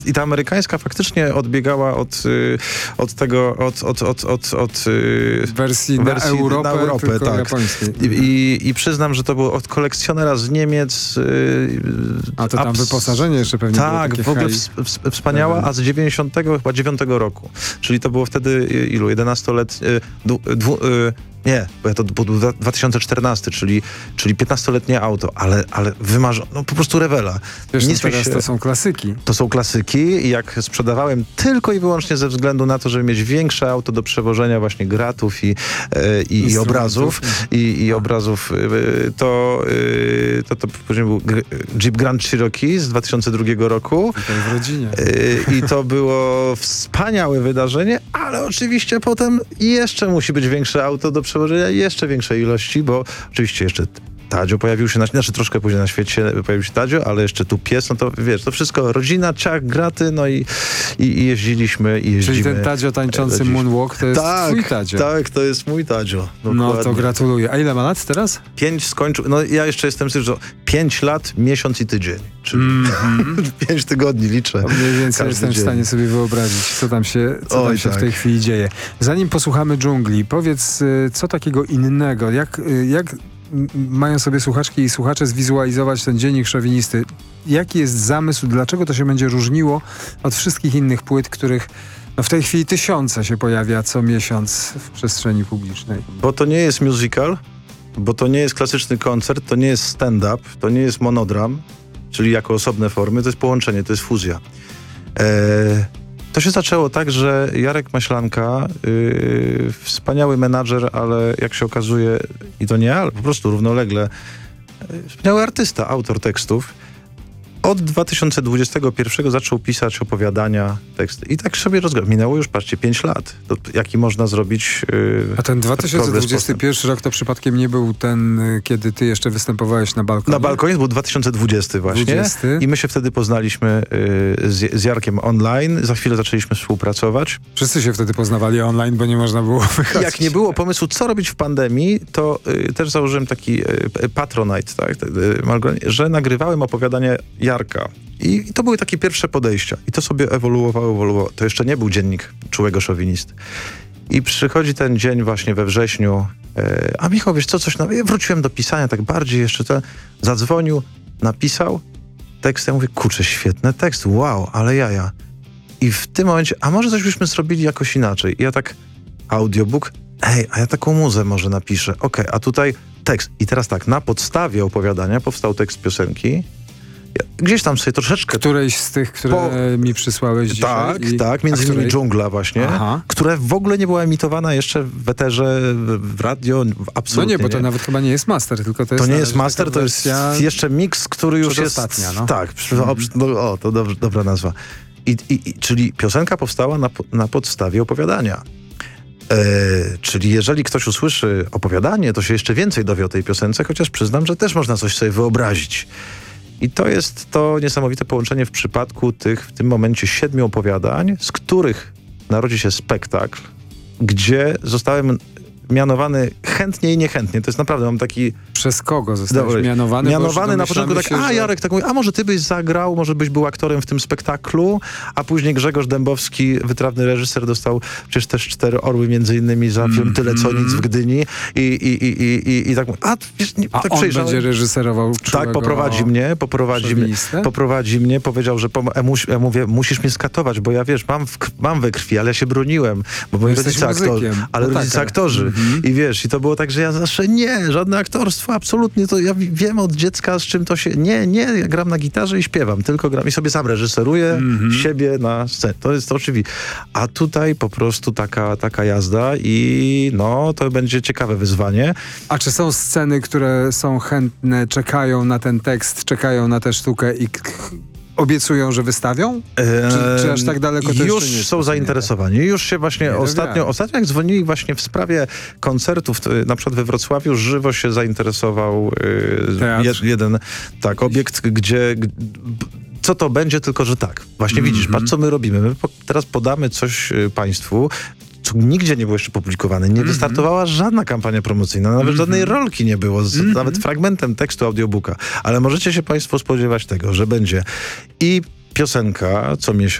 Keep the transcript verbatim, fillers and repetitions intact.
I ta amerykańska faktycznie odbiegała od, y, od tego, od, od, od, od, od y, wersji, wersji na Europę, na Europę tak. japońskiej. I, i, I przyznam, że to było od kolekcjonera z Niemiec. Y, a to tam abs- wyposażenie jeszcze pewnie tak, było w ogóle w, w, wspaniała, a z dziewięćdziesiątego chyba dziewiątego roku. Czyli to było wtedy ilu? jedenastoletni... Y, dwu, y, Nie, bo ja to był dwa tysiące czternasty, czyli, czyli piętnastoletnie auto, ale, ale wymarzone, no po prostu rewela. Wiesz, Nic no teraz się, to są klasyki. To są klasyki i jak sprzedawałem tylko i wyłącznie ze względu na to, żeby mieć większe auto do przewożenia właśnie gratów i, e, i, i obrazów, i, i obrazów, e, to, e, to, to później był Jeep Grand Cherokee z dwa tysiące drugiego roku. Tutaj w rodzinie. E, I to było wspaniałe wydarzenie, ale oczywiście potem jeszcze musi być większe auto do przełożenia jeszcze większej ilości, bo oczywiście jeszcze Tadzio pojawił się, na, znaczy troszkę później na świecie pojawił się Tadzio, ale jeszcze tu pies, no to wiesz, to wszystko rodzina, ciach, graty, no i, i, i jeździliśmy i jeździmy. Czyli ten Tadzio tańczący moonwalk to jest tak, twój Tadzio. Tak, to jest mój Tadzio. Dokładnie. No to gratuluję. A ile ma lat teraz? Pięć skończył, no ja jeszcze jestem że pięć lat, miesiąc i tydzień. Czyli mm-hmm. pięć tygodni liczę. Mniej więcej jestem dzień. w stanie sobie wyobrazić, co tam się, co Oj, tam się tak. w tej chwili dzieje. Zanim posłuchamy dżungli, powiedz, co takiego innego, jak, jak mają sobie słuchaczki i słuchacze zwizualizować ten dziennik szowinisty? Jaki jest zamysł? Dlaczego to się będzie różniło od wszystkich innych płyt, których no w tej chwili tysiące się pojawia co miesiąc w przestrzeni publicznej? Bo to nie jest musical, bo to nie jest klasyczny koncert, to nie jest stand-up, to nie jest monodram, czyli jako osobne formy, to jest połączenie, to jest fuzja. Eee, to się zaczęło tak, że Jarek Maślanka, yy, wspaniały menadżer, ale jak się okazuje, i to nie, ale po prostu równolegle, yy, wspaniały artysta, autor tekstów, od dwa tysiące dwudziestego pierwszego zaczął pisać opowiadania, teksty. I tak sobie rozgrał. Minęło już, patrzcie, pięć lat. To, jaki można zrobić yy, A ten dwa tysiące dwudziesty pierwszy rok to przypadkiem nie był ten, kiedy ty jeszcze występowałeś na balkonie? Na balkonie był dwa tysiące dwudziesty właśnie. dwudziesty I my się wtedy poznaliśmy yy, z, z Jarkiem online. Za chwilę zaczęliśmy współpracować. Wszyscy się wtedy poznawali online, bo nie można było wychodzić. Jak nie było pomysłu, co robić w pandemii, to yy, też założyłem taki yy, Patronite, tak, yy, że nagrywałem opowiadania Jarka. I, I to były takie pierwsze podejścia. I to sobie ewoluowało, ewoluowało. To jeszcze nie był dziennik czułego szowinisty. I przychodzi ten dzień właśnie we wrześniu. E, a Michał, wiesz co, coś... Na... Ja wróciłem do pisania tak bardziej jeszcze. To... Zadzwonił, napisał tekst. Ja mówię, kurczę, świetny tekst. Wow, ale jaja. I w tym momencie, a może coś byśmy zrobili jakoś inaczej. I ja tak, audiobook, ej, a ja taką muzę może napiszę. Okej, okay, a tutaj tekst. I teraz tak, na podstawie opowiadania powstał tekst piosenki. Gdzieś tam sobie troszeczkę... Którejś z tych, które po... mi przysłałeś dzisiaj? Tak, i... tak, między innymi Dżungla właśnie, Aha. która w ogóle nie była emitowana jeszcze w eterze, w radio, absolutnie. No nie, bo to nie. nawet chyba nie jest master, tylko to jest... To nie jest master, to jest jeszcze mix, który już jest... no. Tak, mm-hmm. o, to dobra, dobra nazwa. I, i, i, czyli piosenka powstała na, na podstawie opowiadania. E, czyli jeżeli ktoś usłyszy opowiadanie, to się jeszcze więcej dowie o tej piosence, chociaż przyznam, że też można coś sobie wyobrazić. I to jest to niesamowite połączenie w przypadku tych w tym momencie siedmiu opowiadań, z których narodzi się spektakl, gdzie zostałem mianowany chętnie i niechętnie. To jest naprawdę, mam taki... Przez kogo zostałeś Dobry. mianowany? Mianowany na początku tak, się, a że... Jarek tak mówi, a może ty byś zagrał, może byś był aktorem w tym spektaklu, a później Grzegorz Dębowski, wytrawny reżyser, dostał przecież też cztery orły między innymi za film mm, Tyle co mm. nic w Gdyni i, i, i, i, i tak a, wiesz, nie, a tak on będzie reżyserował Tak, poprowadzi mnie, poprowadzi mnie, poprowadzi mnie, powiedział, że pom- ja, mus- ja mówię, musisz mnie skatować, bo ja wiesz, mam, w, mam we krwi, ale ja się broniłem, bo moi rodzice aktorzy, ale no rodzice tak, aktorzy mm-hmm. i wiesz, i to było tak, że ja zawsze nie, żadne aktorstwo, absolutnie, to ja wiem od dziecka, z czym to się... Nie, nie, ja gram na gitarze i śpiewam, tylko gram i sobie sam reżyseruję mm-hmm. siebie na scenie. To jest to oczywiste. A tutaj po prostu taka, taka jazda i no, to będzie ciekawe wyzwanie. A czy są sceny, które są chętne, czekają na ten tekst, czekają na tę sztukę i obiecują, że wystawią? Czy, czy aż tak daleko to Już nie są zainteresowani. Już się właśnie nie, ostatnio, ostatnio jak dzwonili właśnie w sprawie koncertów, na przykład we Wrocławiu, żywo się zainteresował yy, jeden tak obiekt, gdzie... Co to będzie, tylko że tak. Właśnie mm-hmm. widzisz, patrz co my robimy. My po, teraz podamy coś y, państwu, co nigdzie nie było jeszcze publikowane. Nie mm-hmm. wystartowała żadna kampania promocyjna, nawet mm-hmm. żadnej rolki nie było, z, mm-hmm. nawet fragmentem tekstu audiobooka. Ale możecie się państwo spodziewać tego, że będzie i piosenka co miesiąc.